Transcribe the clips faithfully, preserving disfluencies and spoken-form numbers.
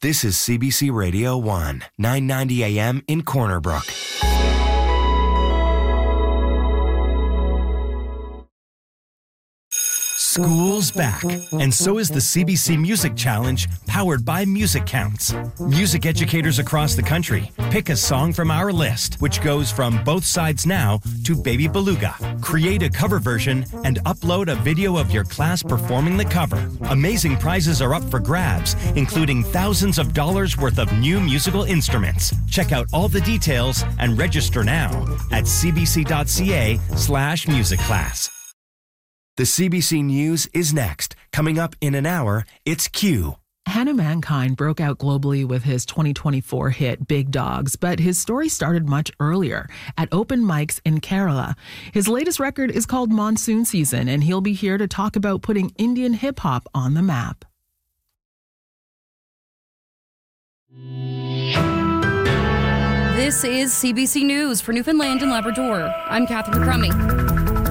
This is C B C Radio one, nine ninety A M in Corner Brook. School's back, and so is the C B C Music Challenge, powered by Music Counts. Music educators across the country pick a song from our list, which goes from Both Sides Now to Baby Beluga. Create a cover version and upload a video of your class performing the cover. Amazing prizes are up for grabs, including thousands of dollars worth of new musical instruments. Check out all the details and register now at cbc.ca slash music class. The C B C News is next. Coming up in an hour, it's Q. Hannah Mankind broke out globally with his twenty twenty-four hit Big Dogs, but his story started much earlier at open mics in Kerala. His latest record is called Monsoon Season, and he'll be here to talk about putting Indian hip-hop on the map. This is C B C News for Newfoundland and Labrador. I'm Catherine Crummy.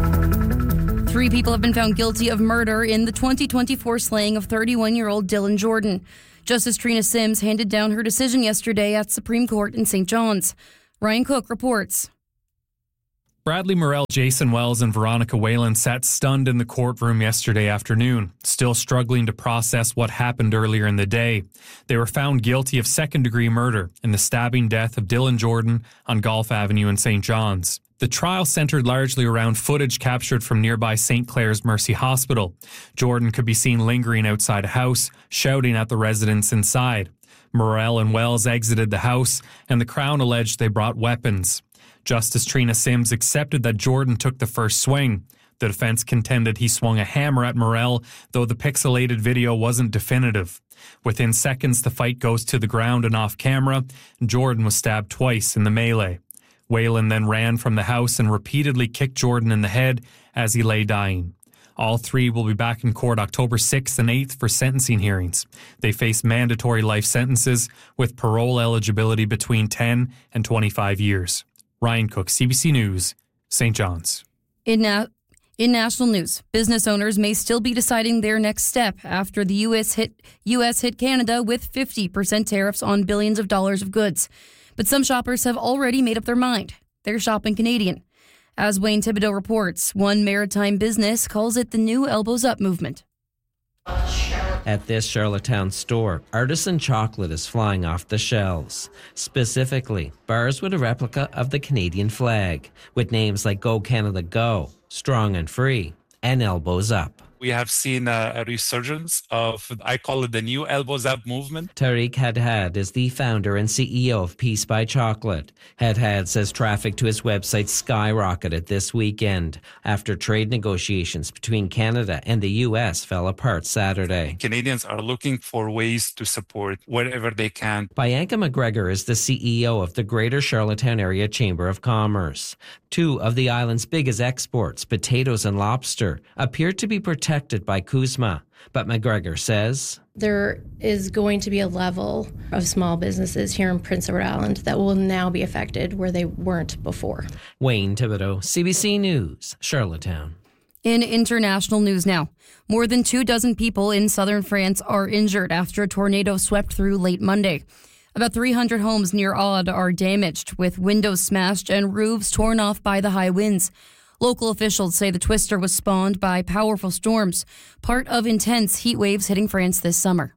Three people have been found guilty of murder in the twenty twenty-four slaying of thirty-one-year-old Dylan Jordan. Justice Trina Sims handed down her decision yesterday at Supreme Court in Saint John's. Ryan Cook reports. Bradley Morell, Jason Wells, and Veronica Whalen sat stunned in the courtroom yesterday afternoon, still struggling to process what happened earlier in the day. They were found guilty of second-degree murder in the stabbing death of Dylan Jordan on Golf Avenue in Saint John's. The trial centered largely around footage captured from nearby Saint Clair's Mercy Hospital. Jordan could be seen lingering outside a house, shouting at the residents inside. Morell and Wells exited the house, and the Crown alleged they brought weapons. Justice Trina Sims accepted that Jordan took the first swing. The defense contended he swung a hammer at Morell, though the pixelated video wasn't definitive. Within seconds, the fight goes to the ground and off camera. Jordan was stabbed twice in the melee. Whalen then ran from the house and repeatedly kicked Jordan in the head as he lay dying. All three will be back in court October sixth and eighth for sentencing hearings. They face mandatory life sentences with parole eligibility between ten and twenty-five years. Ryan Cook, C B C News, Saint John's. In, na- in national news, business owners may still be deciding their next step after the U S hit U S hit Canada with fifty percent tariffs on billions of dollars of goods. But some shoppers have already made up their mind. They're shopping Canadian. As Wayne Thibodeau reports, one maritime business calls it the new Elbows Up movement. At this Charlottetown store, artisan chocolate is flying off the shelves. Specifically, bars with a replica of the Canadian flag, with names like Go Canada Go, Strong and Free, and Elbows Up. We have seen a, a resurgence of, I call it the new Elbows Up movement. Tariq Hadhad is the founder and C E O of Peace by Chocolate. Hadhad says traffic to his website skyrocketed this weekend after trade negotiations between Canada and the U S fell apart Saturday. Canadians are looking for ways to support wherever they can. Bianca McGregor is the C E O of the Greater Charlottetown Area Chamber of Commerce. Two of the island's biggest exports, potatoes and lobster, appear to be protected by CUSMA. But McGregor says there is going to be a level of small businesses here in Prince Edward Island that will now be affected where they weren't before. Wayne Thibodeau, C B C News, Charlottetown. In international news now, more than two dozen people in southern France are injured after a tornado swept through late Monday. About three hundred homes near Aude are damaged, with windows smashed and roofs torn off by the high winds. Local officials say the twister was spawned by powerful storms, part of intense heat waves hitting France this summer.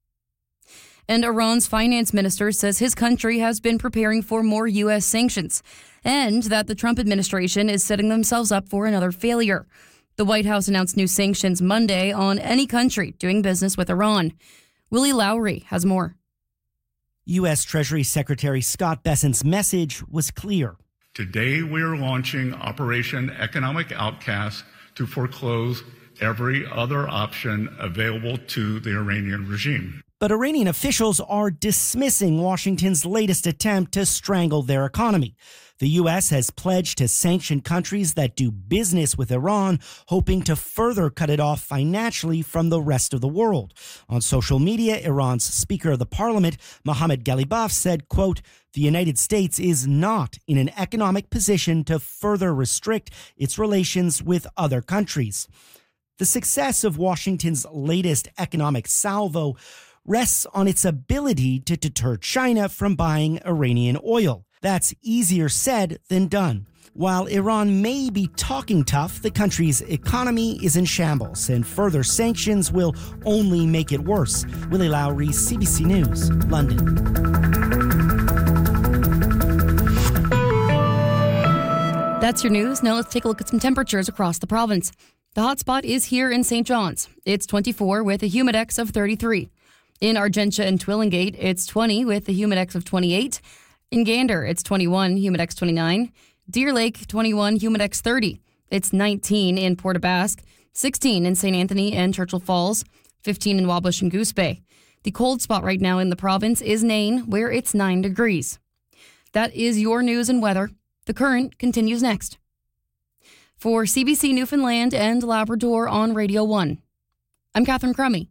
And Iran's finance minister says his country has been preparing for more U S sanctions, and that the Trump administration is setting themselves up for another failure. The White House announced new sanctions Monday on any country doing business with Iran. Willie Lowry has more. U S Treasury Secretary Scott Bessent's message was clear. Today we are launching Operation Economic Outcast to foreclose every other option available to the Iranian regime. But Iranian officials are dismissing Washington's latest attempt to strangle their economy. The U S has pledged to sanction countries that do business with Iran, hoping to further cut it off financially from the rest of the world. On social media, Iran's Speaker of the Parliament, Mohammad Ghalibaf, said, quote, "The United States is not in an economic position to further restrict its relations with other countries." The success of Washington's latest economic salvo rests on its ability to deter China from buying Iranian oil. That's easier said than done. While Iran may be talking tough, the country's economy is in shambles, and further sanctions will only make it worse. Willie Lowry, C B C News, London. That's your news. Now let's take a look at some temperatures across the province. The hotspot is here in Saint John's. It's twenty-four with a humidex of thirty-three. In Argentia and Twillingate, it's twenty with a humidex of twenty-eight. In Gander, it's twenty-one, humidex twenty-nine. Deer Lake, twenty-one, humidex thirty. It's nineteen in Port aux Basques, sixteen in Saint Anthony and Churchill Falls, fifteen in Wabush and Goose Bay. The cold spot right now in the province is Nain, where it's nine degrees. That is your news and weather. The Current continues next. For C B C Newfoundland and Labrador on Radio one, I'm Catherine Crummy.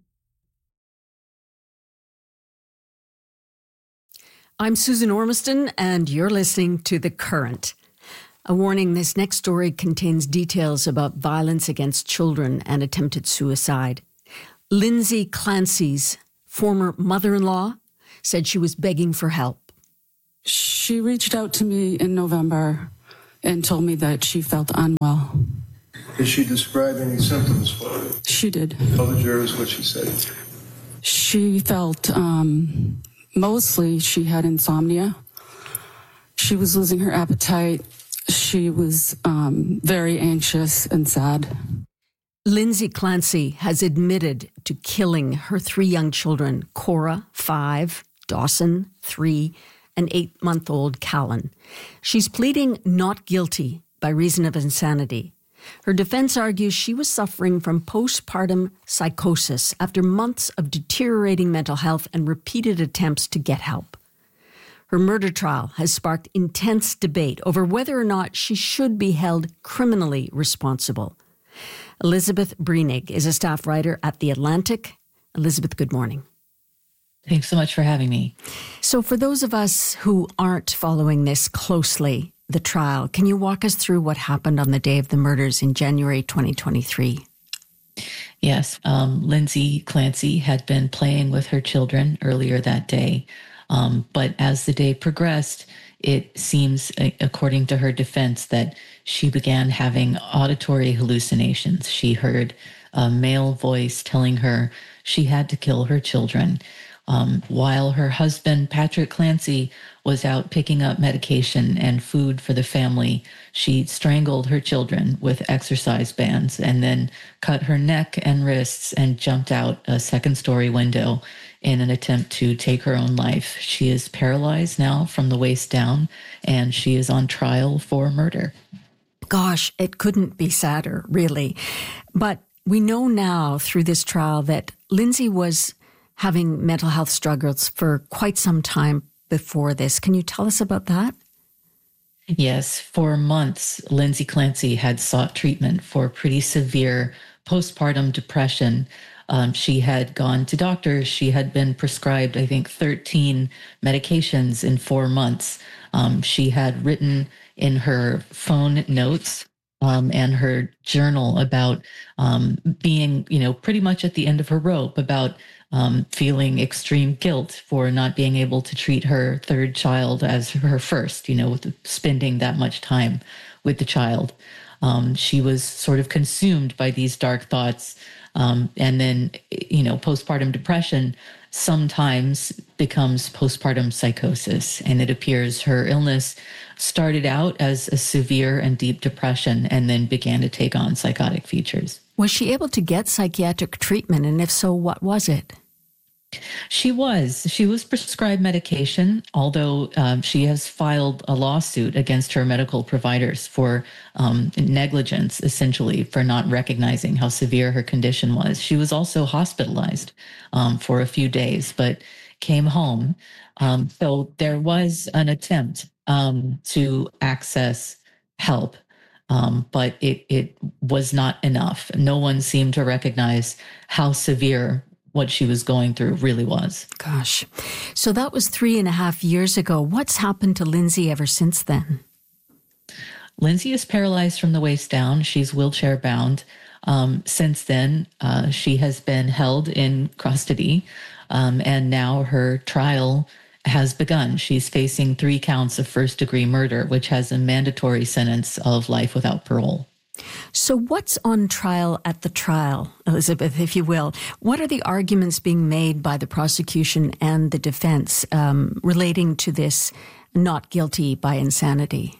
I'm Susan Ormiston, and you're listening to The Current. A warning, this next story contains details about violence against children and attempted suicide. Lindsay Clancy's former mother-in-law said she was begging for help. She reached out to me in November and told me that she felt unwell. Did she describe any symptoms for you? She did. Tell the jurors what she said. She felt, um, mostly she had insomnia. She was losing her appetite. She was um, very anxious and sad. Lindsay Clancy has admitted to killing her three young children, Cora, five, Dawson, three, and eight-month-old Callan. She's pleading not guilty by reason of insanity. Her defense argues she was suffering from postpartum psychosis after months of deteriorating mental health and repeated attempts to get help. Her murder trial has sparked intense debate over whether or not she should be held criminally responsible. Elizabeth Breenig is a staff writer at The Atlantic. Elizabeth, good morning. Thanks so much for having me. So for those of us who aren't following this closely, the trial, can you walk us through what happened on the day of the murders in January twenty twenty-three? Yes, um, Lindsay Clancy had been playing with her children earlier that day. Um, but as the day progressed, it seems, according to her defense, that she began having auditory hallucinations. She heard a male voice telling her she had to kill her children. Um, while her husband, Patrick Clancy, was out picking up medication and food for the family, she strangled her children with exercise bands and then cut her neck and wrists and jumped out a second-story window in an attempt to take her own life. She is paralyzed now from the waist down, and she is on trial for murder. Gosh, it couldn't be sadder, really. But we know now through this trial that Lindsay was having mental health struggles for quite some time before this. Can you tell us about that? Yes, for months, Lindsay Clancy had sought treatment for pretty severe postpartum depression. Um, she had gone to doctors. She had been prescribed, I think, thirteen medications in four months. Um, she had written in her phone notes um, and her journal about um, being, you know, pretty much at the end of her rope, about um, feeling extreme guilt for not being able to treat her third child as her first, you know, with spending that much time with the child. Um, she was sort of consumed by these dark thoughts. Um, and then, you know, postpartum depression sometimes becomes postpartum psychosis. And it appears her illness started out as a severe and deep depression and then began to take on psychotic features. Was she able to get psychiatric treatment? And if so, what was it? She was. She was prescribed medication, although um, she has filed a lawsuit against her medical providers for um, negligence, essentially, for not recognizing how severe her condition was. She was also hospitalized um, for a few days, but came home. Um, so there was an attempt um, to access help, um, but it, it was not enough. No one seemed to recognize how severe what she was going through really was. Gosh. So that was three and a half years ago. What's happened to Lindsay ever since then? Lindsay is paralyzed from the waist down. She's wheelchair bound. Um, since then, uh, she has been held in custody. Um, and now her trial has begun. She's facing three counts of first-degree murder, which has a mandatory sentence of life without parole. So what's on trial at the trial, Elizabeth, if you will? What are the arguments being made by the prosecution and the defense um, relating to this not guilty by insanity?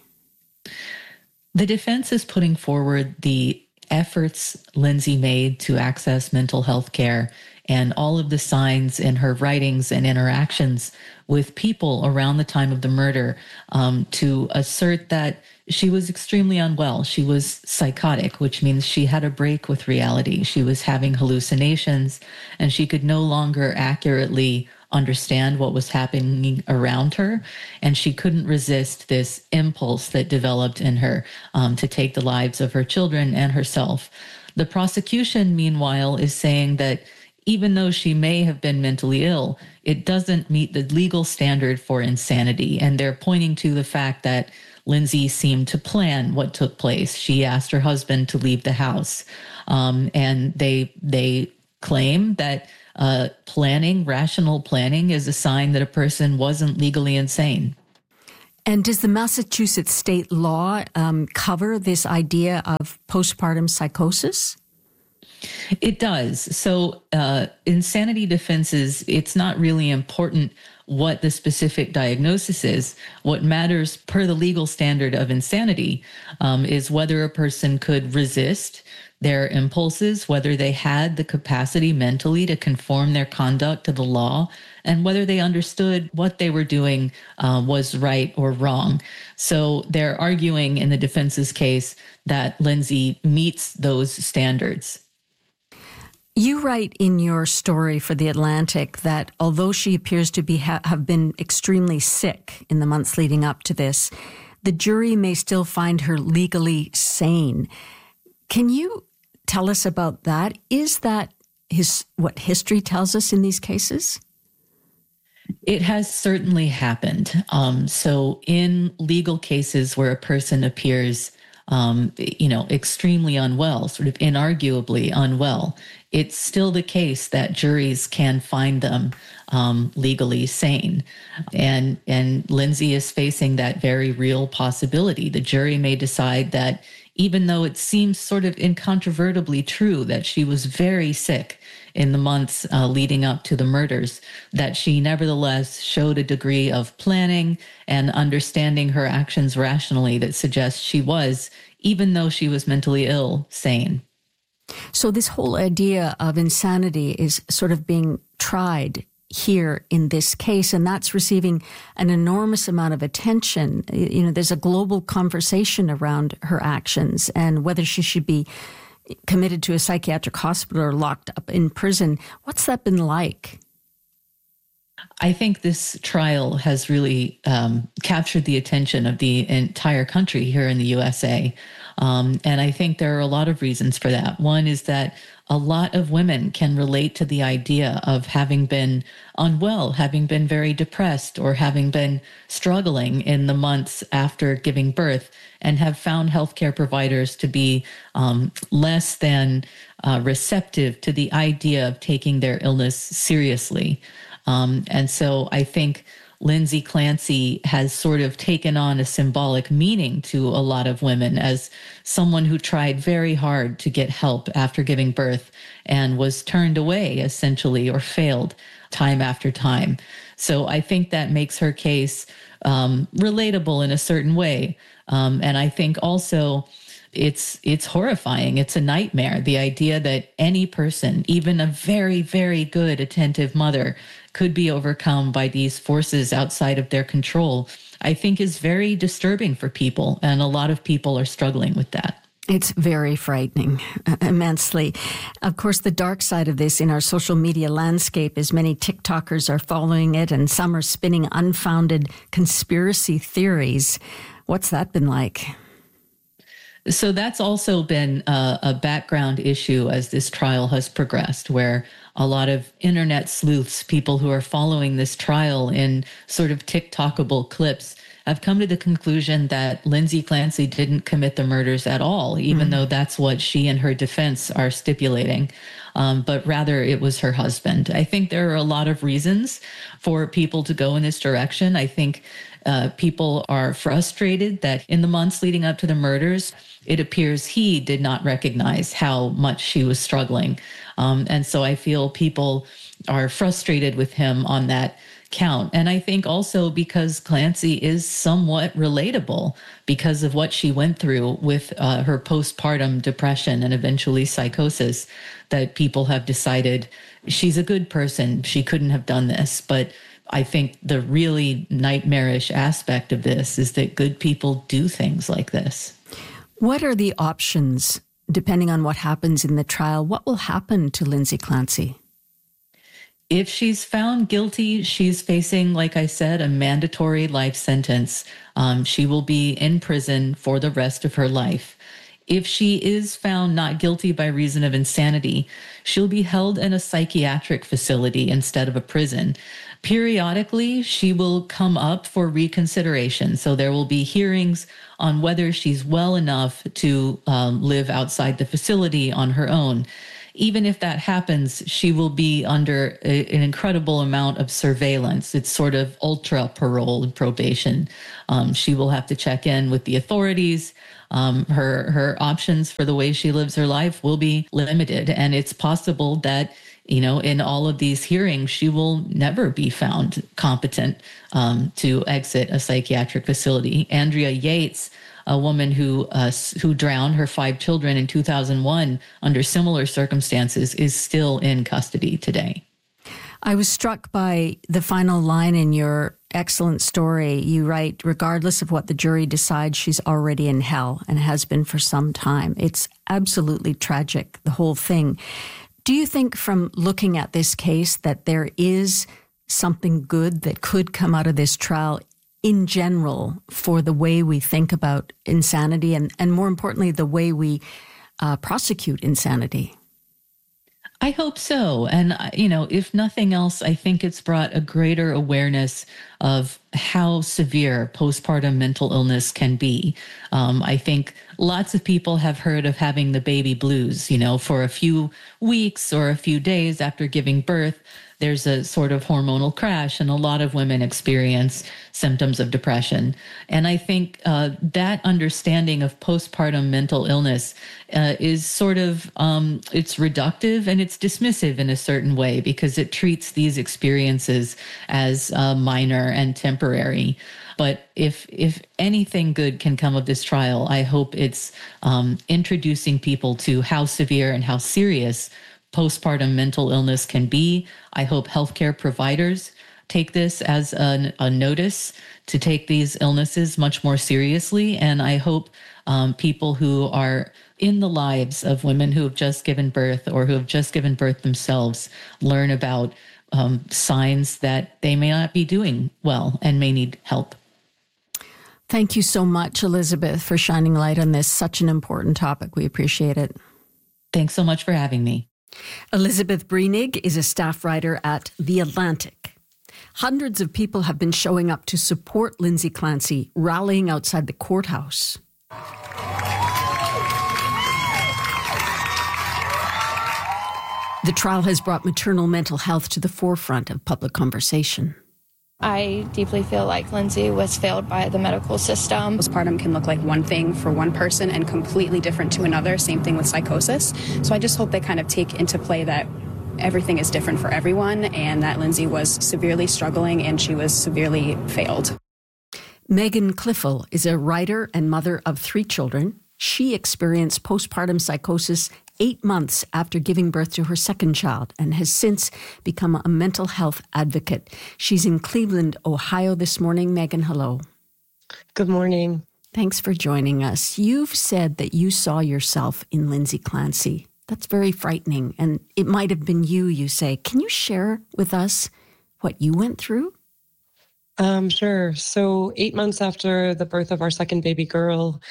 The defense is putting forward the efforts Lindsay made to access mental health care and all of the signs in her writings and interactions with people around the time of the murder um, to assert that she was extremely unwell. She was psychotic, which means she had a break with reality. She was having hallucinations, and she could no longer accurately understand what was happening around her. And she couldn't resist this impulse that developed in her um, to take the lives of her children and herself. The prosecution, meanwhile, is saying that even though she may have been mentally ill, it doesn't meet the legal standard for insanity. And they're pointing to the fact that Lindsay seemed to plan what took place. She asked her husband to leave the house. Um, and they they claim that uh, planning, rational planning, is a sign that a person wasn't legally insane. And does the Massachusetts state law um, cover this idea of postpartum psychosis? It does. So uh, insanity defenses, it's not really important what the specific diagnosis is. What matters per the legal standard of insanity um, is whether a person could resist their impulses, whether they had the capacity mentally to conform their conduct to the law, and whether they understood what they were doing uh, was right or wrong. So they're arguing in the defense's case that Lindsay meets those standards. You write in your story for The Atlantic that although she appears to be ha- have been extremely sick in the months leading up to this, the jury may still find her legally sane. Can you tell us about that? Is that his what history tells us in these cases? It has certainly happened. Um, so in legal cases where a person appears Um, you know, extremely unwell, sort of inarguably unwell, it's still the case that juries can find them um, legally sane. And, and Lindsay is facing that very real possibility. The jury may decide that even though it seems sort of incontrovertibly true that she was very sick in the months uh, leading up to the murders, that she nevertheless showed a degree of planning and understanding her actions rationally that suggests she was, even though she was mentally ill, sane. So this whole idea of insanity is sort of being tried here in this case, and that's receiving an enormous amount of attention. You know, there's a global conversation around her actions and whether she should be committed to a psychiatric hospital or locked up in prison. What's that been like? I think this trial has really um, captured the attention of the entire country here in the U S A. Um, and I think there are a lot of reasons for that. One is that a lot of women can relate to the idea of having been unwell, having been very depressed, or having been struggling in the months after giving birth, and have found healthcare providers to be um, less than uh, receptive to the idea of taking their illness seriously. Um, and so I think Lindsay Clancy has sort of taken on a symbolic meaning to a lot of women as someone who tried very hard to get help after giving birth and was turned away, essentially, or failed time after time. So I think that makes her case um, relatable in a certain way. Um, and I think also it's it's horrifying. It's a nightmare. The idea that any person, even a very, very good, attentive mother, could be overcome by these forces outside of their control, I think is very disturbing for people. And a lot of people are struggling with that. It's very frightening, uh, immensely. Of course, the dark side of this in our social media landscape is many TikTokers are following it and some are spinning unfounded conspiracy theories. What's that been like? So that's also been a, a background issue as this trial has progressed, where a lot of internet sleuths, people who are following this trial in sort of TikTokable clips, have come to the conclusion that Lindsay Clancy didn't commit the murders at all, even mm. though that's what she and her defense are stipulating. um, but rather it was her husband. I think there are a lot of reasons for people to go in this direction. I think uh, people are frustrated that in the months leading up to the murders, it appears he did not recognize how much she was struggling. Um, and so I feel people are frustrated with him on that count. And I think also because Clancy is somewhat relatable because of what she went through with uh, her postpartum depression and eventually psychosis, that people have decided she's a good person. She couldn't have done this. But I think the really nightmarish aspect of this is that good people do things like this. What are the options, depending on what happens in the trial? What will happen to Lindsay Clancy? If she's found guilty, she's facing, like I said, a mandatory life sentence. Um, she will be in prison for the rest of her life. If she is found not guilty by reason of insanity, she'll be held in a psychiatric facility instead of a prison. Periodically, she will come up for reconsideration. So there will be hearings on whether she's well enough to um, live outside the facility on her own. Even if that happens, she will be under a, an incredible amount of surveillance. It's sort of ultra parole and probation. Um, she will have to check in with the authorities. Um, her her options for the way she lives her life will be limited. And it's possible that, you know, in all of these hearings, she will never be found competent um, to exit a psychiatric facility. Andrea Yates, a woman who uh, who drowned her five children in two thousand one under similar circumstances, is still in custody today. I was struck by the final line in your excellent story. You write, regardless of what the jury decides, she's already in hell and has been for some time. It's absolutely tragic, the whole thing. Do you think from looking at this case that there is something good that could come out of this trial in general for the way we think about insanity and, and more importantly, the way we uh, prosecute insanity? I hope so. And, you know, if nothing else, I think it's brought a greater awareness of how severe postpartum mental illness can be. Um, I think lots of people have heard of having the baby blues, you know, for a few weeks or a few days after giving birth. There's a sort of hormonal crash, and a lot of women experience symptoms of depression. And I think uh, that understanding of postpartum mental illness uh, is sort of, um, it's reductive and it's dismissive in a certain way because it treats these experiences as uh, minor and temporary. But if if anything good can come of this trial, I hope it's um, introducing people to how severe and how serious postpartum mental illness can be. I hope healthcare providers take this as a, a notice to take these illnesses much more seriously. And I hope um, people who are in the lives of women who have just given birth or who have just given birth themselves learn about um, signs that they may not be doing well and may need help. Thank you so much, Elizabeth, for shining light on this, such an important topic. We appreciate it. Thanks so much for having me. Elizabeth Brienig is a staff writer at The Atlantic. Hundreds of people have been showing up to support Lindsay Clancy, rallying outside the courthouse. The trial has brought maternal mental health to the forefront of public conversation. I deeply feel like Lindsay was failed by the medical system. Postpartum can look like one thing for one person and completely different to another. Same thing with psychosis. So I just hope they kind of take into play that everything is different for everyone and that Lindsay was severely struggling and she was severely failed. Megan Cliffel is a writer and mother of three children. She experienced postpartum psychosis eight months after giving birth to her second child and has since become a mental health advocate. She's in Cleveland, Ohio this morning. Megan, hello. Good morning. Thanks for joining us. You've said that you saw yourself in Lindsay Clancy. That's very frightening, and it might have been you, you say. Can you share with us what you went through? Um, sure. So eight months after the birth of our second baby girl,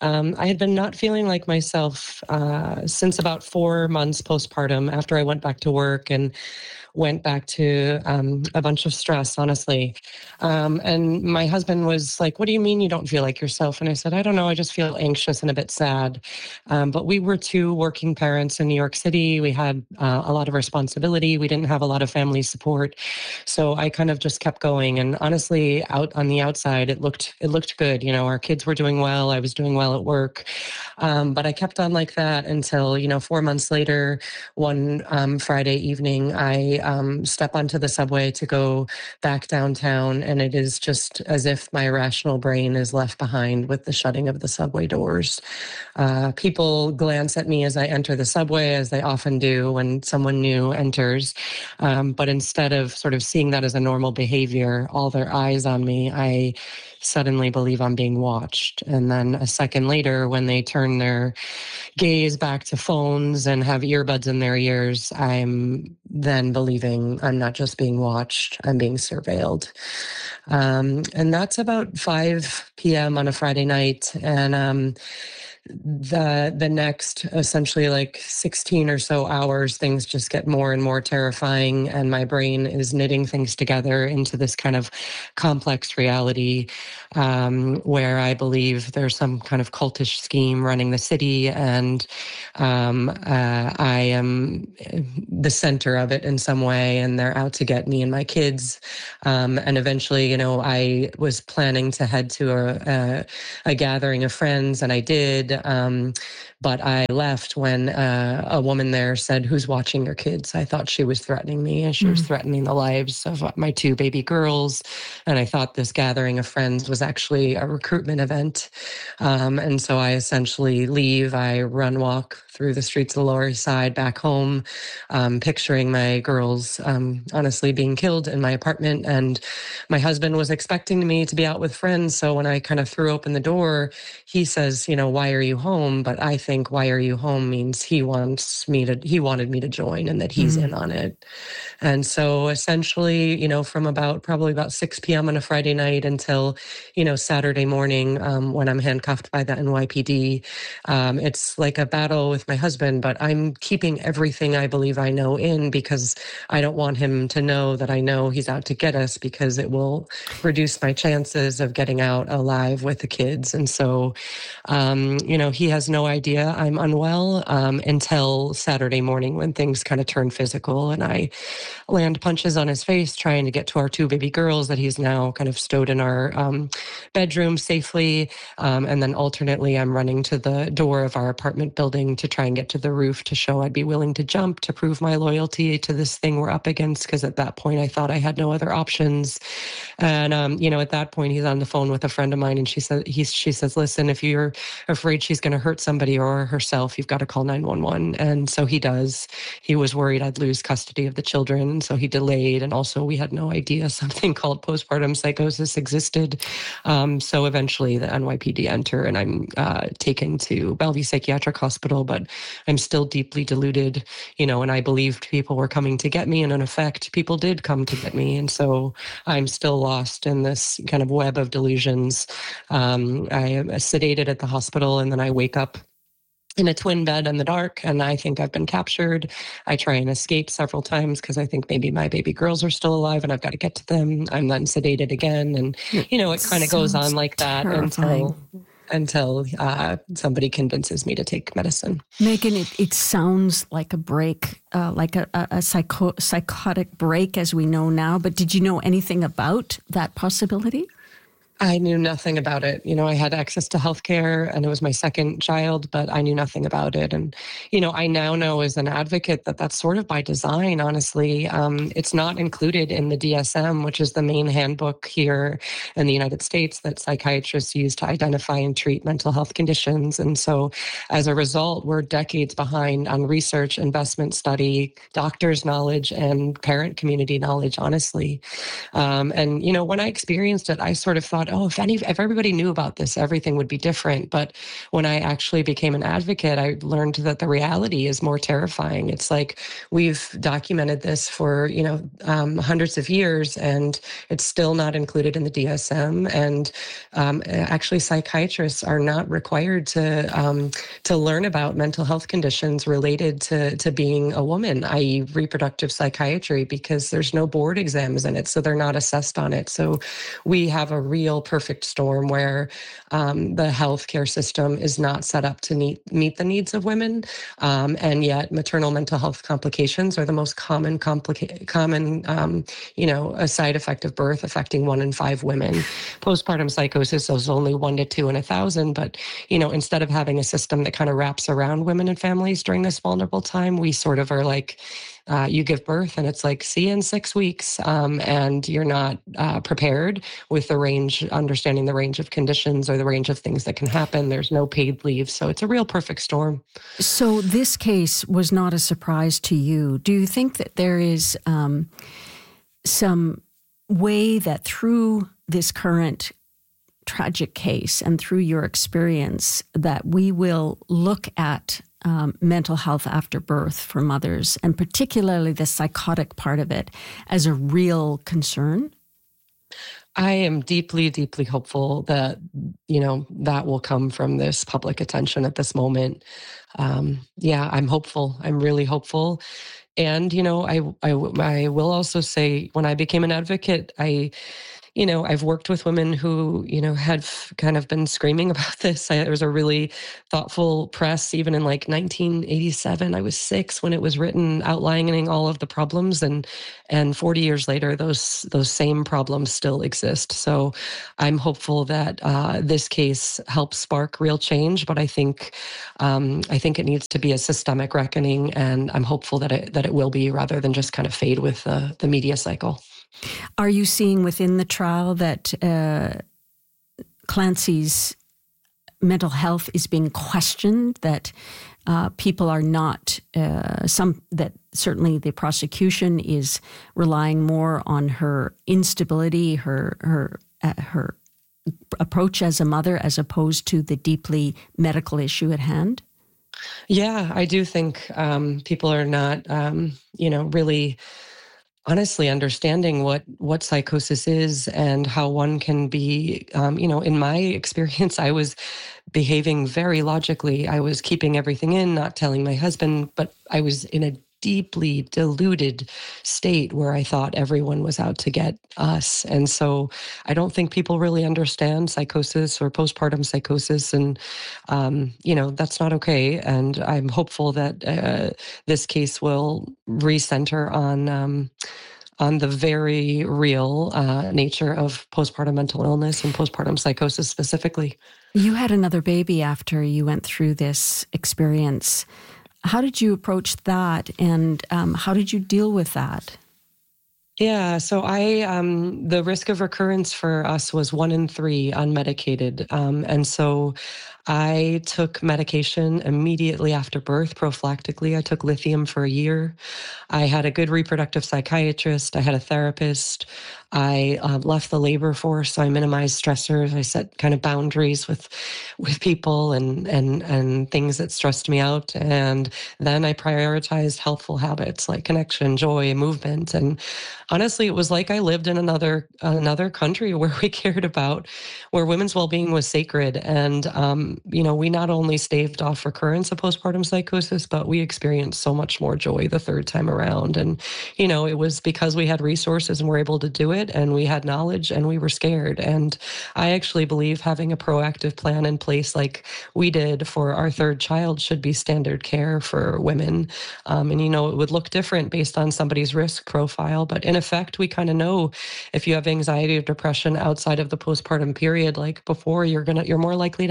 Um, I had been not feeling like myself uh, since about four months postpartum after I went back to work and went back to um, a bunch of stress, honestly. Um, and my husband was like, what do you mean you don't feel like yourself? And I said, I don't know. I just feel anxious and a bit sad. Um, but we were two working parents in New York City. We had uh, a lot of responsibility. We didn't have a lot of family support. So I kind of just kept going. And honestly, out on the outside, it looked it looked good. You know, our kids were doing well. I was doing well at work. Um, but I kept on like that until, you know, four months later, one um, Friday evening, I um, step onto the subway to go back downtown. And it is just as if my rational brain is left behind with the shutting of the subway doors. Uh, people glance at me as I enter the subway, as they often do when someone new enters. Um, but instead of sort of seeing that as a normal behavior, all their eyes on me, I suddenly believe I'm being watched. And then a second later, when they turn their gaze back to phones and have earbuds in their ears, I'm then believing I'm not just being watched, I'm being surveilled. Um, and that's about five p.m. on a Friday night. And um, the the next essentially like sixteen or so hours, things just get more and more terrifying, and my brain is knitting things together into this kind of complex reality um, where I believe there's some kind of cultish scheme running the city, and um, uh, I am the center of it in some way, and they're out to get me and my kids. Um, and eventually, you know, I was planning to head to a, a, a gathering of friends, and I did. Um, but I left when uh, a woman there said, "Who's watching your kids?" I thought she was threatening me, and she mm. was threatening the lives of my two baby girls. And I thought this gathering of friends was actually a recruitment event. Um, and so I essentially leave. I run walk through the streets of the Lower East Side back home, um, picturing my girls um, honestly being killed in my apartment. And my husband was expecting me to be out with friends. So when I kind of threw open the door, he says, you know, "Why are you home?" But I think "why are you home" means he wants me to, he wanted me to join, and that he's mm. in on it. And so essentially, you know, from about probably about six p.m. on a Friday night until, you know, Saturday morning, um, when I'm handcuffed by the N Y P D, um, it's like a battle with my husband, but I'm keeping everything I believe I know in, because I don't want him to know that I know he's out to get us, because it will reduce my chances of getting out alive with the kids. And so, um, you know, he has no idea I'm unwell um, until Saturday morning, when things kind of turn physical, and I land punches on his face trying to get to our two baby girls that he's now kind of stowed in our um, bedroom safely. Um, and then alternately, I'm running to the door of our apartment building to try and get to the roof to show I'd be willing to jump to prove my loyalty to this thing we're up against, because at that point I thought I had no other options. And um, you know, at that point, he's on the phone with a friend of mine, and she said, he's, she says, "Listen, if you're afraid she's going to hurt somebody or herself, you've got to call nine one one. And so he does. He was worried I'd lose custody of the children, and so he delayed. And also, we had no idea something called postpartum psychosis existed. Um, so eventually, the N Y P D enter, and I'm uh, taken to Bellevue Psychiatric Hospital. But I'm still deeply deluded, you know. And I believed people were coming to get me, and in effect, people did come to get me. And so I'm still lost in this kind of web of delusions. Um, I am sedated at the hospital, and then I wake up in a twin bed in the dark, and I think I've been captured. I try and escape several times because I think maybe my baby girls are still alive and I've got to get to them. I'm then sedated again, and you know, it kind of goes on like that terrifying. until until uh, somebody convinces me to take medicine. Megan, it, it sounds like a break, uh, like a, a, a psycho, psychotic break as we know now. But did you know anything about that possibility? I knew nothing about it. You know, I had access to healthcare, and it was my second child, but I knew nothing about it. And, you know, I now know as an advocate that that's sort of by design, honestly. Um, it's not included in the D S M, which is the main handbook here in the United States that psychiatrists use to identify and treat mental health conditions. And so as a result, we're decades behind on research, investment study, doctors' knowledge, and parent community knowledge, honestly. Um, and, you know, when I experienced it, I sort of thought, oh, if any, if everybody knew about this, everything would be different. But when I actually became an advocate, I learned that the reality is more terrifying. It's like we've documented this for, you know, um, hundreds of years, and it's still not included in the D S M. And um, actually, psychiatrists are not required to um, to learn about mental health conditions related to, to being a woman, that is reproductive psychiatry, because there's no board exams in it, so they're not assessed on it. So we have a real perfect storm where um, the healthcare system is not set up to meet, meet the needs of women, um, and yet maternal mental health complications are the most common, complica- common um, you know, a side effect of birth, affecting one in five women. Postpartum psychosis is only one to two in a thousand, but, you know, instead of having a system that kind of wraps around women and families during this vulnerable time, we sort of are like, Uh, you give birth and it's like, see you in six weeks. Um, and you're not uh, prepared with the range, understanding the range of conditions or the range of things that can happen. There's no paid leave. So it's a real perfect storm. So this case was not a surprise to you. Do you think that there is um, some way that through this current tragic case and through your experience that we will look at Um, mental health after birth for mothers, and particularly the psychotic part of it, as a real concern? I am deeply, deeply hopeful that, you know, that will come from this public attention at this moment. Um, yeah, I'm hopeful. I'm really hopeful. And, you know, I, I, I will also say, when I became an advocate, I you know, I've worked with women who, you know, had f- kind of been screaming about this. I, there was a really thoughtful press, even in like nineteen eighty-seven. I was six when it was written, outlining all of the problems, and and forty years later, those those same problems still exist. So I'm hopeful that uh, this case helps spark real change. But I think um, I think it needs to be a systemic reckoning, and I'm hopeful that it that it will be, rather than just kind of fade with the the media cycle. Are you seeing within the trial that uh, Clancy's mental health is being questioned, that uh, people are not, uh, some that certainly the prosecution is relying more on her instability, her her uh, her approach as a mother, as opposed to the deeply medical issue at hand? Yeah, I do think um, people are not, um, you know, really honestly understanding what what psychosis is and how one can be, um, you know, in my experience, I was behaving very logically. I was keeping everything in, not telling my husband, but I was in a deeply deluded state where I thought everyone was out to get us. And so I don't think people really understand psychosis or postpartum psychosis. And, um, you know, that's not okay. And I'm hopeful that uh, this case will recenter on um, on the very real uh, nature of postpartum mental illness and postpartum psychosis specifically. You had another baby after you went through this experience. How did you approach that, and um, how did you deal with that? Yeah, so I, um, the risk of recurrence for us was one in three unmedicated. Um, and so I took medication immediately after birth, prophylactically. I took lithium for a year. I had a good reproductive psychiatrist. I had a therapist. I uh, left the labor force, so I minimized stressors. I set kind of boundaries with with people and and and things that stressed me out. And then I prioritized healthful habits like connection, joy, movement. And honestly, it was like I lived in another another country where we cared about, where women's well-being was sacred. And um, you know, we not only staved off recurrence of postpartum psychosis, but we experienced so much more joy the third time around. And you know, it was because we had resources and were able to do it, and we had knowledge, and we were scared. And I actually believe having a proactive plan in place like we did for our third child should be standard care for women. Um, and, you know, it would look different based on somebody's risk profile. But in effect, we kind of know if you have anxiety or depression outside of the postpartum period, like before, you're gonna you're more likely to have it in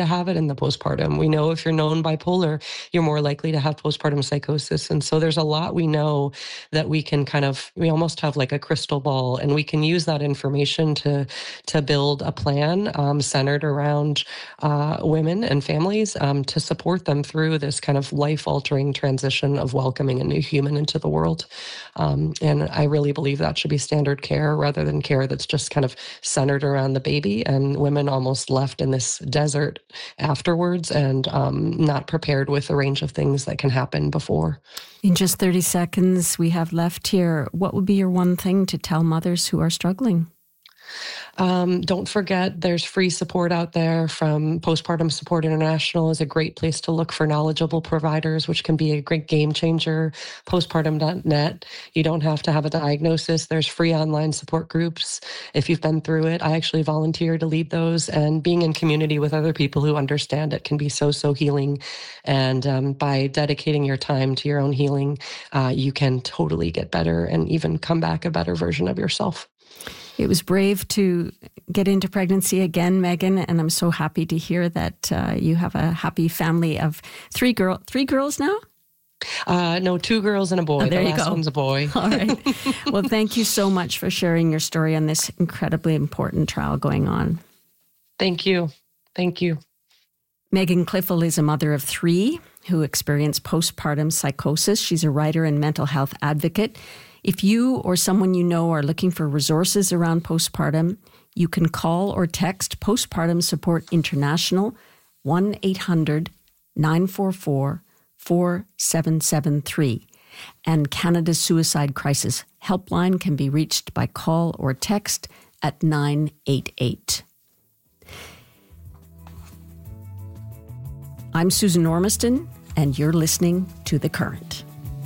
the postpartum. We know if you're known bipolar, you're more likely to have postpartum psychosis. And so there's a lot we know that we can kind of, we almost have like a crystal ball, and we can use that information to, to build a plan um, centered around uh, women and families um, to support them through this kind of life-altering transition of welcoming a new human into the world. Um, and I really believe that should be standard care rather than care that's just kind of centered around the baby, and women almost left in this desert afterwards and um, not prepared with a range of things that can happen before. In just thirty seconds we have left here, what would be your one thing to tell mothers who are struggling? Um, don't forget, there's free support out there from Postpartum Support International is a great place to look for knowledgeable providers, which can be a great game changer. postpartum dot net. You don't have to have a diagnosis. There's free online support groups. If you've been through it, I actually volunteer to lead those, and being in community with other people who understand it can be so, so healing. And um, by dedicating your time to your own healing, uh, you can totally get better and even come back a better version of yourself. It was brave to get into pregnancy again, Megan, and I'm so happy to hear that uh, you have a happy family of three girl, three girls now? Uh, no, two girls and a boy. Oh, there the you last go. one's a boy. All right. Well, thank you so much for sharing your story on this incredibly important trial going on. Thank you. Thank you. Megan Cliffel is a mother of three who experienced postpartum psychosis. She's a writer and mental health advocate. If you or someone you know are looking for resources around postpartum, you can call or text Postpartum Support International, one eight hundred nine four four four seven seven three. And Canada's Suicide Crisis Helpline can be reached by call or text at nine eight eight. I'm Susan Ormiston, and you're listening to The Current.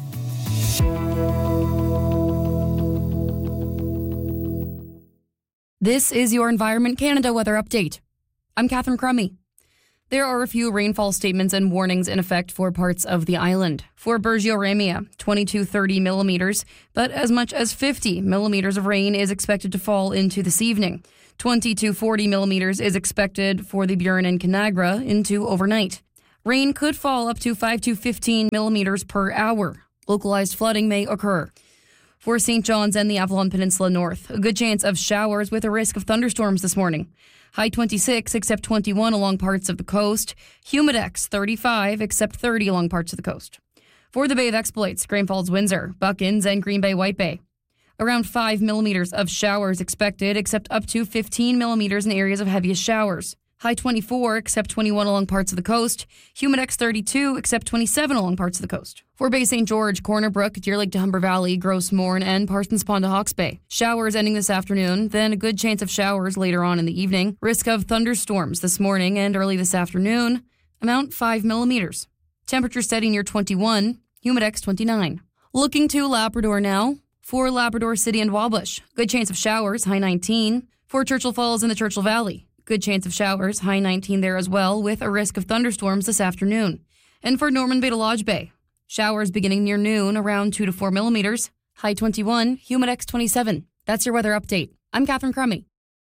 This is your Environment Canada weather update. I'm Catherine Crummy. There are a few rainfall statements and warnings in effect for parts of the island. For Bergio-Ramia, twenty to thirty millimeters, but as much as fifty millimeters of rain is expected to fall into this evening. twenty to forty millimeters is expected for the Burin and Canagra into overnight. Rain could fall up to five to fifteen millimeters per hour. Localized flooding may occur. For Saint John's and the Avalon Peninsula North, a good chance of showers with a risk of thunderstorms this morning. High twenty-six, except twenty-one along parts of the coast. Humidex thirty-five, except thirty along parts of the coast. For the Bay of Exploits, Grand Falls, Windsor, Buckins, and Green Bay, White Bay. Around five millimeters of showers expected, except up to fifteen millimeters in areas of heaviest showers. High twenty-four, except twenty-one along parts of the coast. Humidex thirty-two, except twenty-seven along parts of the coast. For Bay Saint George, Corner Brook, Deer Lake to Humber Valley, Gross Mourne, and Parsons Pond to Hawke's Bay. Showers ending this afternoon, then a good chance of showers later on in the evening. Risk of thunderstorms this morning and early this afternoon. Amount five millimeters. Temperature steady near twenty-one. Humidex twenty-nine. Looking to Labrador now. For Labrador City and Wabush, good chance of showers, high nineteen. For Churchill Falls in the Churchill Valley, good chance of showers, high nineteen there as well, with a risk of thunderstorms this afternoon. And for Norman Bay to Lodge Bay, showers beginning near noon, around two to four millimeters, high twenty-one, Humidex twenty-seven. That's your weather update. I'm Catherine Crummy.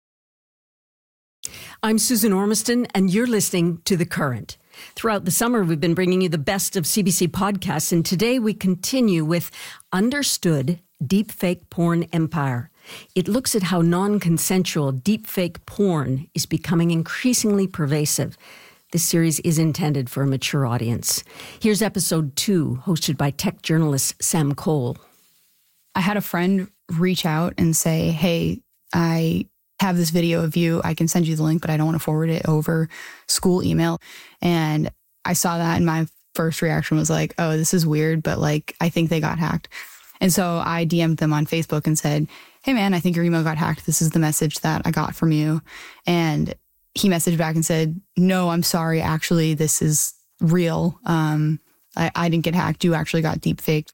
I'm Susan Ormiston, and you're listening to The Current. Throughout the summer, we've been bringing you the best of C B C podcasts, and today we continue with Understood Deepfake Porn Empire. It looks at how non-consensual deepfake porn is becoming increasingly pervasive. This series is intended for a mature audience. Here's episode two, hosted by tech journalist Sam Cole. I had a friend reach out and say, hey, I have this video of you. I can send you the link, but I don't want to forward it over school email. And I saw that, and my first reaction was like, oh, this is weird, but like, I think they got hacked. And so I D M'd them on Facebook and said, hey man, I think your email got hacked. This is the message that I got from you. And he messaged back and said, no, I'm sorry. Actually, this is real. Um, I, I didn't get hacked. You actually got deep faked.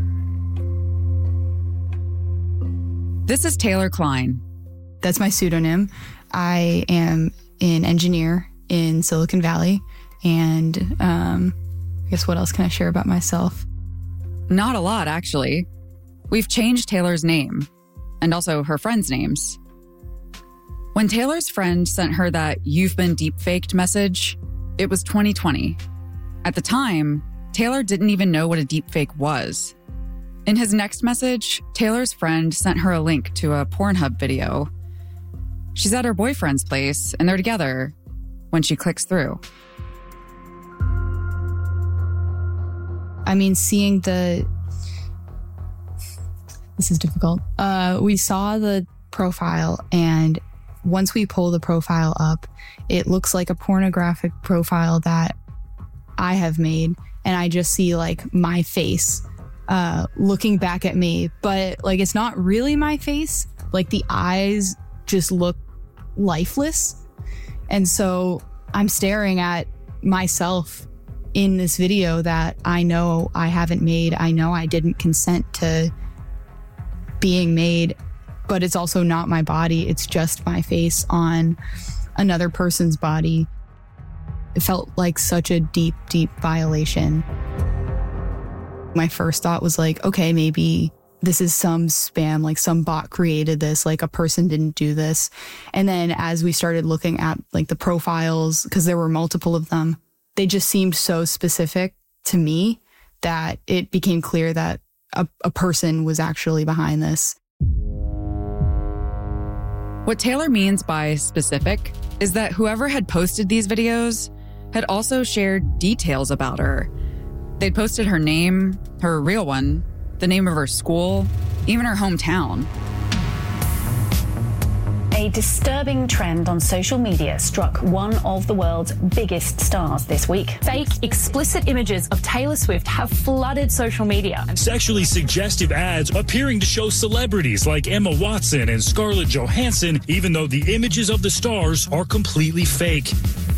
This is Taylor Klein. That's my pseudonym. I am an engineer in Silicon Valley. And um, I guess what else can I share about myself? Not a lot, actually. We've changed Taylor's name, and also her friends' names. When Taylor's friend sent her that "you've been deep-faked" message, it was twenty twenty. At the time, Taylor didn't even know what a deepfake was. In his next message, Taylor's friend sent her a link to a Pornhub video. She's at her boyfriend's place, and they're together when she clicks through. I mean, seeing the... This is difficult. Uh, we saw the profile, and once we pull the profile up, it looks like a pornographic profile that I have made, and I just see like my face uh, looking back at me, but like it's not really my face. Like the eyes just look lifeless, and so I'm staring at myself in this video that I know I haven't made. I know I didn't consent to being made, but it's also not my body. It's just my face on another person's body. It felt like such a deep, deep violation. My first thought was like, okay, maybe this is some spam, like some bot created this, like a person didn't do this. And then as we started looking at like the profiles, because there were multiple of them, they just seemed so specific to me that it became clear that a, a person was actually behind this. What Taylor means by specific is that whoever had posted these videos had also shared details about her. They'd posted her name, her real one, the name of her school, even her hometown. A disturbing trend on social media struck one of the world's biggest stars this week. Fake, explicit images of Taylor Swift have flooded social media. Sexually suggestive ads appearing to show celebrities like Emma Watson and Scarlett Johansson, even though the images of the stars are completely fake.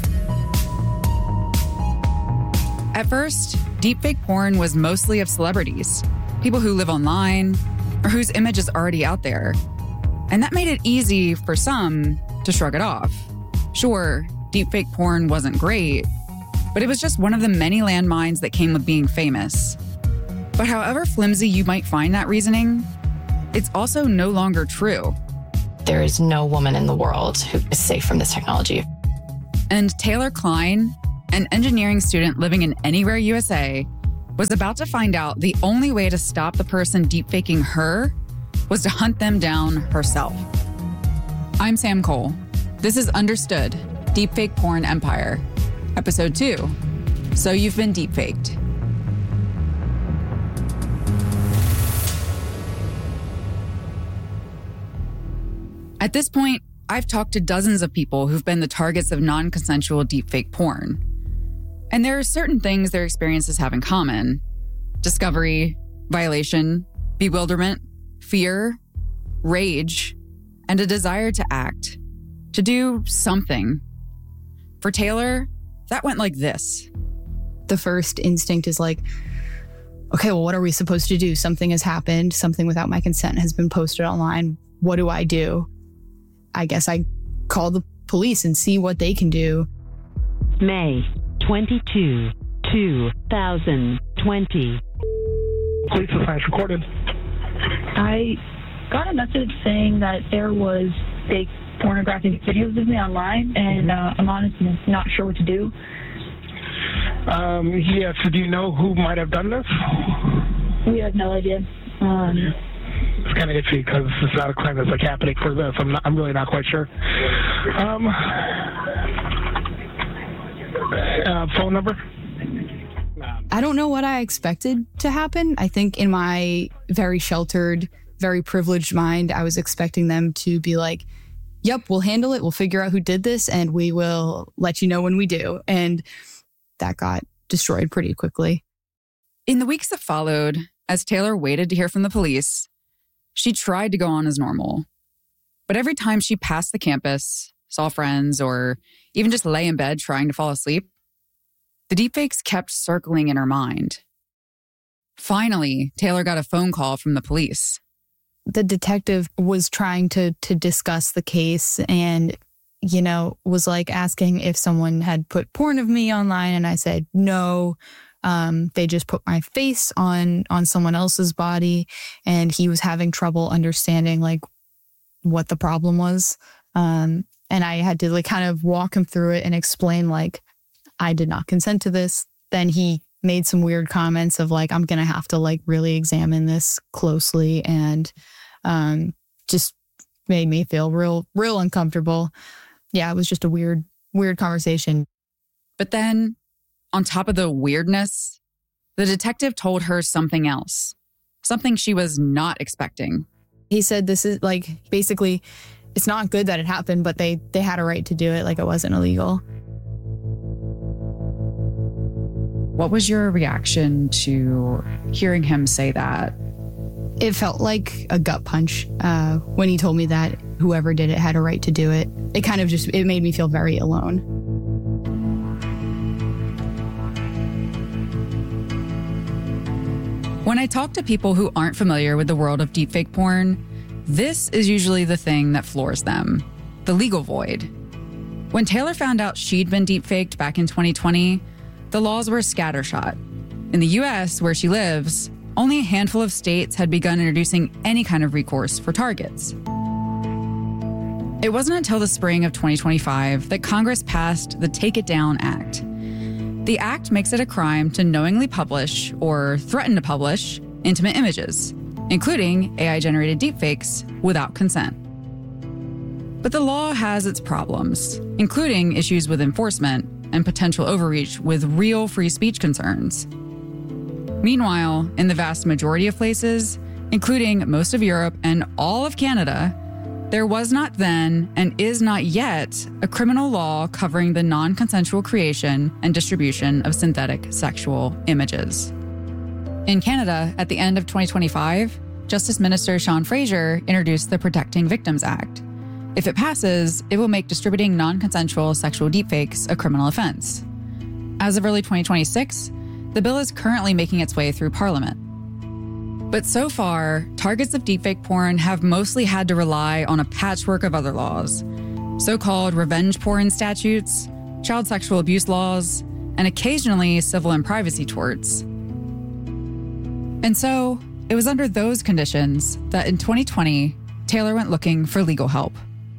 At first, deepfake porn was mostly of celebrities, people who live online or whose image is already out there. And that made it easy for some to shrug it off. Sure, deepfake porn wasn't great, but it was just one of the many landmines that came with being famous. But however flimsy you might find that reasoning, it's also no longer true. There is no woman in the world who is safe from this technology. And Taylor Klein, an engineering student living in Anywhere, U S A, was about to find out the only way to stop the person deepfaking her was to hunt them down herself. I'm Sam Cole. This is Understood, Deepfake Porn Empire, Episode two, So You've Been Deepfaked. At this point, I've talked to dozens of people who've been the targets of non-consensual deepfake porn. And there are certain things their experiences have in common: discovery, violation, bewilderment, fear, rage, and a desire to act, to do something. For Taylor, that went like this. The first instinct is like, okay, well, what are we supposed to do? Something has happened. Something without my consent has been posted online. What do I do? I guess I call the police and see what they can do. May twenty-second, two thousand twenty. Police assigned recorded. I got a message saying that there was fake pornographic videos of me online, and uh, I'm honestly not sure what to do. Um, yes, do you know who might have done this? We have no idea. Um, it's kind of itchy because it's not a crime that's like happening for this. I'm not, I'm really not quite sure. Um, uh, phone number? I don't know what I expected to happen. I think in my very sheltered, very privileged mind, I was expecting them to be like, yep, we'll handle it. We'll figure out who did this and we will let you know when we do. And that got destroyed pretty quickly. In the weeks that followed, as Taylor waited to hear from the police, she tried to go on as normal. But every time she passed the campus, saw friends, or even just lay in bed trying to fall asleep, the deepfakes kept circling in her mind. Finally, Taylor got a phone call from the police. The detective was trying to to discuss the case and, you know, was like asking if someone had put porn of me online. And I said, no, um, they just put my face on on someone else's body. And he was having trouble understanding like what the problem was. Um, and I had to like kind of walk him through it and explain like, I did not consent to this. Then he made some weird comments of like, I'm going to have to like really examine this closely, and um, just made me feel real, real uncomfortable. Yeah, it was just a weird, weird conversation. But then on top of the weirdness, the detective told her something else, something she was not expecting. He said this is like, basically, it's not good that it happened, but they, they had a right to do it, like it wasn't illegal. What was your reaction to hearing him say that? It felt like a gut punch uh, when he told me that whoever did it had a right to do it. It kind of just, it made me feel very alone. When I talk to people who aren't familiar with the world of deepfake porn, this is usually the thing that floors them, the legal void. When Taylor found out she'd been deepfaked back in twenty twenty, the laws were scattershot. In the U S, where she lives, only a handful of states had begun introducing any kind of recourse for targets. It wasn't until the spring of twenty twenty-five that Congress passed the Take It Down Act. The act makes it a crime to knowingly publish or threaten to publish intimate images, including A I-generated deepfakes, without consent. But the law has its problems, including issues with enforcement and potential overreach with real free speech concerns. Meanwhile, in the vast majority of places, including most of Europe and all of Canada, there was not then and is not yet a criminal law covering the non-consensual creation and distribution of synthetic sexual images. In Canada, at the end of twenty twenty-five, Justice Minister Sean Fraser introduced the Protecting Victims Act. If it passes, it will make distributing non-consensual sexual deepfakes a criminal offense. As of early twenty twenty-six, the bill is currently making its way through Parliament. But so far, targets of deepfake porn have mostly had to rely on a patchwork of other laws, so-called revenge porn statutes, child sexual abuse laws, and occasionally civil and privacy torts. And so, it was under those conditions that in twenty twenty, Taylor went looking for legal help.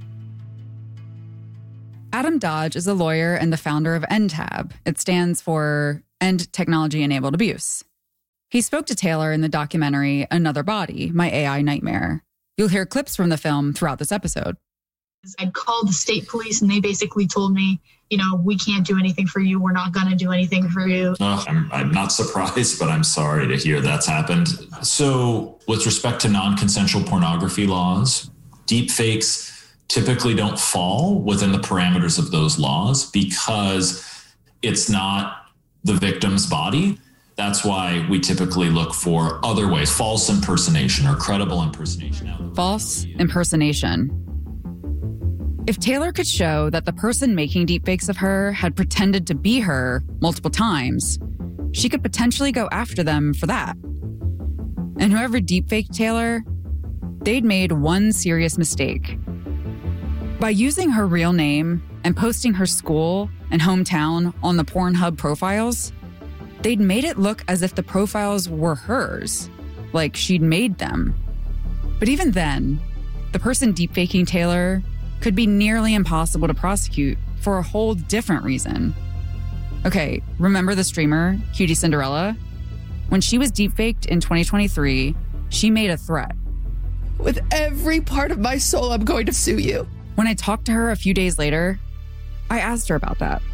Adam Dodge is a lawyer and the founder of N T A B. It stands for End Technology Enabled Abuse. He spoke to Taylor in the documentary Another Body, My A I Nightmare. You'll hear clips from the film throughout this episode. I called the state police and they basically told me, you know, we can't do anything for you. We're not going to do anything for you. Oh, I'm, I'm not surprised, but I'm sorry to hear that's happened. So with respect to non-consensual pornography laws, deepfakes typically don't fall within the parameters of those laws because it's not the victim's body. That's why we typically look for other ways, false impersonation or credible impersonation. False impersonation. If Taylor could show that the person making deepfakes of her had pretended to be her multiple times, she could potentially go after them for that. And whoever deepfaked Taylor, they'd made one serious mistake. By using her real name and posting her school and hometown on the Pornhub profiles, they'd made it look as if the profiles were hers, like she'd made them. But even then, the person deepfaking Taylor could be nearly impossible to prosecute for a whole different reason. Okay, remember the streamer, Cutie Cinderella? When she was deepfaked in twenty twenty-three, she made a threat. With every part of my soul, I'm going to sue you. When I talked to her a few days later, I asked her about that.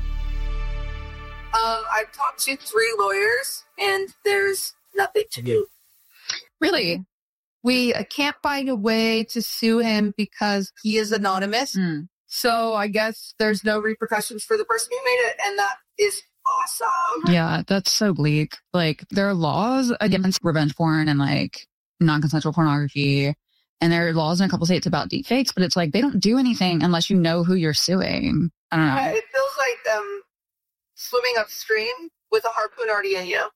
Um, I've talked to three lawyers, and there's nothing to do. Really? We uh, can't find a way to sue him because he is anonymous. Mm. So I guess there's no repercussions for the person who made it, and that is awesome. Yeah, that's so bleak. Like, there are laws against revenge porn and, like, non-consensual pornography, and there are laws in a couple states about deepfakes, but it's like they don't do anything unless you know who you're suing. I don't know. Uh, it feels like um. swimming upstream with a harpoon already in you.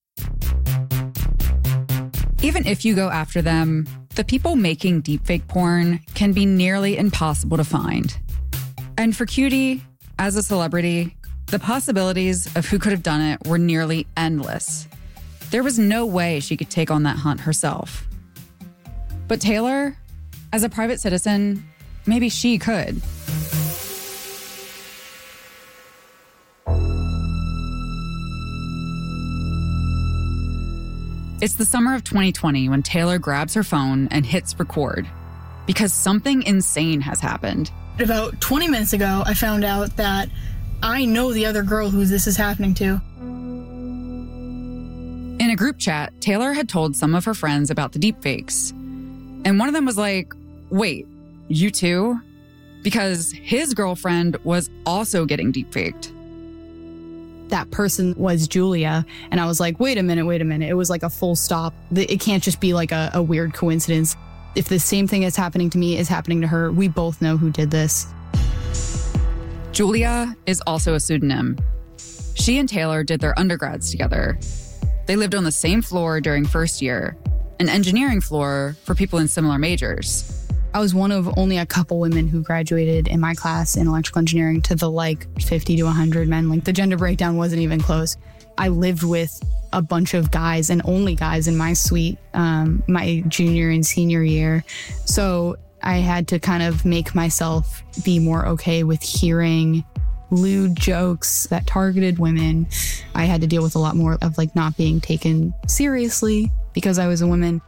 Even if you go after them, the people making deepfake porn can be nearly impossible to find. And for Cutie, as a celebrity, the possibilities of who could have done it were nearly endless. There was no way she could take on that hunt herself. But Taylor, as a private citizen, maybe she could. It's the summer of twenty twenty when Taylor grabs her phone and hits record because something insane has happened. About twenty minutes ago, I found out that I know the other girl who this is happening to. In a group chat, Taylor had told some of her friends about the deepfakes. And one of them was like, wait, you too? Because his girlfriend was also getting deepfaked. That person was Julia. And I was like, wait a minute, wait a minute. It was like a full stop. It can't just be like a, a weird coincidence. If the same thing that's happening to me is happening to her, we both know who did this. Julia is also a pseudonym. She and Taylor did their undergrads together. They lived on the same floor during first year, an engineering floor for people in similar majors. I was one of only a couple women who graduated in my class in electrical engineering to the like fifty to one hundred men. Like the gender breakdown wasn't even close. I lived with a bunch of guys and only guys in my suite um, my junior and senior year. So I had to kind of make myself be more okay with hearing lewd jokes that targeted women. I had to deal with a lot more of like not being taken seriously because I was a woman.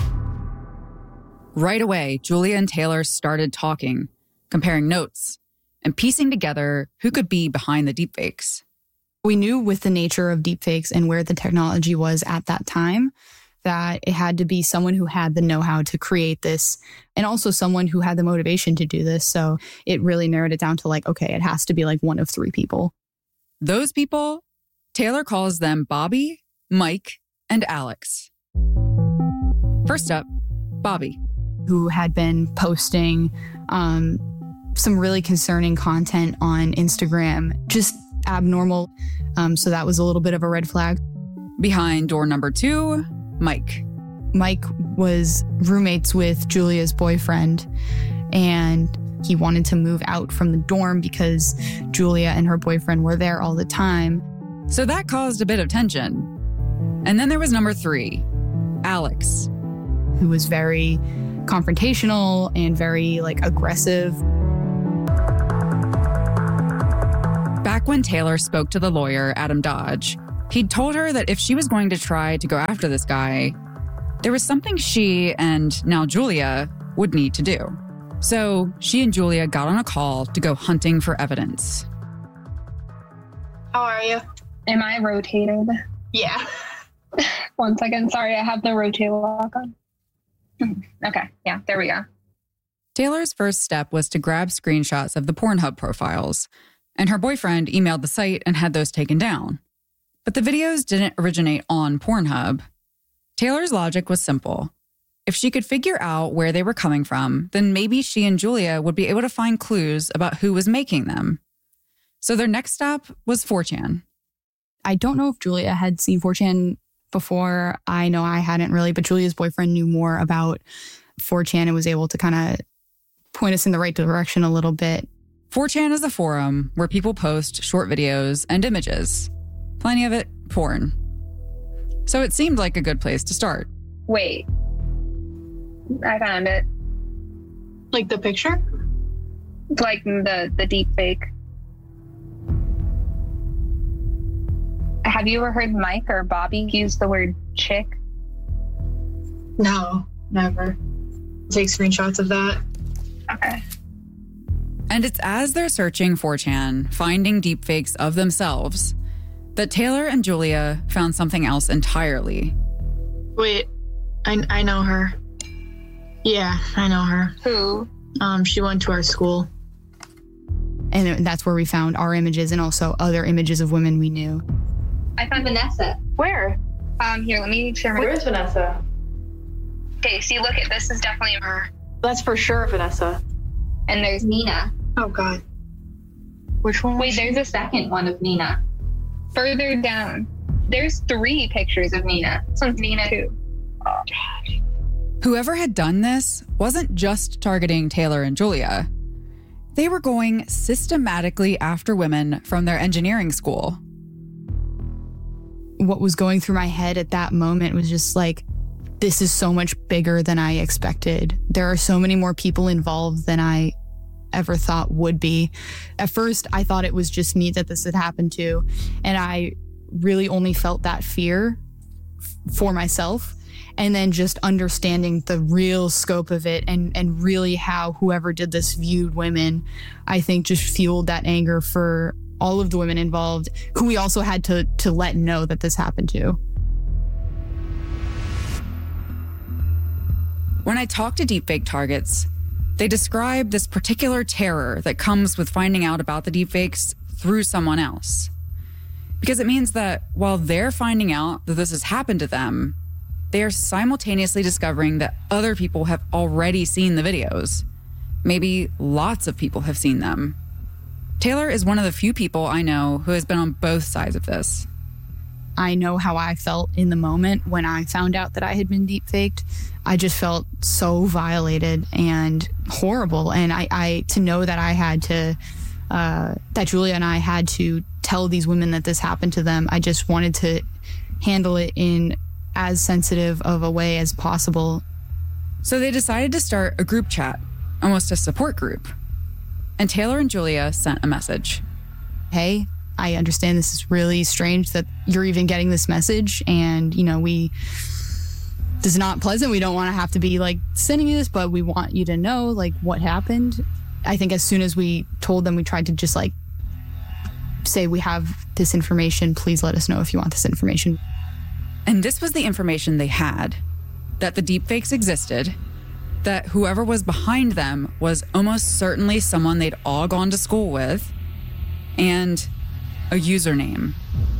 Right away, Julia and Taylor started talking, comparing notes, and piecing together who could be behind the deepfakes. We knew with the nature of deepfakes and where the technology was at that time that it had to be someone who had the know-how to create this and also someone who had the motivation to do this. So it really narrowed it down to like, okay, it has to be like one of three people. Those people, Taylor calls them Bobby, Mike, and Alex. First up, Bobby. Who had been posting um, some really concerning content on Instagram, just abnormal. Um, so that was a little bit of a red flag. Behind door number two, Mike. Mike was roommates with Julia's boyfriend, and he wanted to move out from the dorm because Julia and her boyfriend were there all the time. So that caused a bit of tension. And then there was number three, Alex. Who was very confrontational and very like aggressive. Back when Taylor spoke to the lawyer, Adam Dodge, he'd told her that if she was going to try to go after this guy, there was something she and now Julia would need to do. So she and Julia got on a call to go hunting for evidence. How are you? Am I rotated? Yeah. One second. Sorry, I have the rotate lock on. Okay. Yeah, there we go. Taylor's first step was to grab screenshots of the Pornhub profiles, and her boyfriend emailed the site and had those taken down. But the videos didn't originate on Pornhub. Taylor's logic was simple. If she could figure out where they were coming from, then maybe she and Julia would be able to find clues about who was making them. So their next stop was four chan. I don't know if Julia had seen four chan before. I know I hadn't really, but Julia's boyfriend knew more about four chan and was able to kind of point us in the right direction a little bit. four chan is a forum where people post short videos and images. Plenty of it porn. So it seemed like a good place to start. Wait. I found it. Like the picture? Like the, the deep fake. Have you ever heard Mike or Bobby use the word chick? No, never. Take screenshots of that. Okay. And it's as they're searching four chan, finding deepfakes of themselves, that Taylor and Julia found something else entirely. Wait, I I know her. Yeah, I know her. Who? Um, she went to our school. And that's where we found our images and also other images of women we knew. I found Vanessa. Where? Um, here, let me share my... Where is Vanessa? Okay, see, look, at this is definitely her. That's for sure Vanessa. And there's Nina. Oh, God. Which one? Wait, there's a second one of Nina. Further down, there's three pictures of Nina. This one's Nina, too. Oh, gosh. Whoever had done this wasn't just targeting Taylor and Julia. They were going systematically after women from their engineering school. What was going through my head at that moment was just like, this is so much bigger than I expected. There are so many more people involved than I ever thought would be. At first, I thought it was just me that this had happened to. And I really only felt that fear for myself. And then just understanding the real scope of it and, and really how whoever did this viewed women, I think just fueled that anger for all of the women involved, who we also had to, to let know that this happened to. When I talk to deepfake targets, they describe this particular terror that comes with finding out about the deepfakes through someone else. Because it means that while they're finding out that this has happened to them, they are simultaneously discovering that other people have already seen the videos. Maybe lots of people have seen them. Taylor is one of the few people I know who has been on both sides of this. I know how I felt in the moment when I found out that I had been deepfaked. I just felt so violated and horrible. And I, I to know that I had to, uh, that Julia and I had to tell these women that this happened to them, I just wanted to handle it in as sensitive of a way as possible. So they decided to start a group chat, almost a support group. And Taylor and Julia sent a message. Hey, I understand this is really strange that you're even getting this message. And, you know, we, this is not pleasant. We don't want to have to be like sending you this, but we want you to know like what happened. I think as soon as we told them, we tried to just like say, we have this information. Please let us know if you want this information. And this was the information they had, that the deepfakes existed, that whoever was behind them was almost certainly someone they'd all gone to school with, and a username.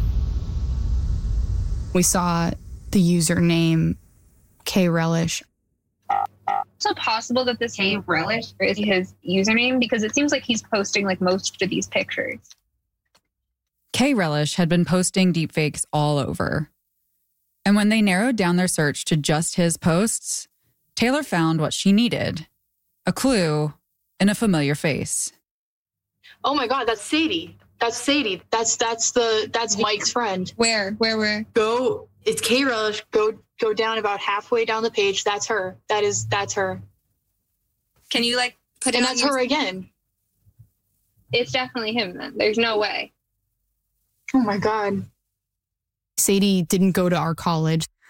We saw the username K Relish. Is it possible that this K Relish is his username? Because it seems like he's posting like most of these pictures. K Relish had been posting deepfakes all over. And when they narrowed down their search to just his posts, Taylor found what she needed, a clue in a familiar face. Oh my God, that's Sadie. That's Sadie. That's that's the that's Mike's friend. Where? Where? Where? Go. It's K Relish. Go go down about halfway down the page. That's her. That is that's her. Can you like put it? And that's her again. It's definitely him then. There's no way. Oh my God. Sadie didn't go to our college.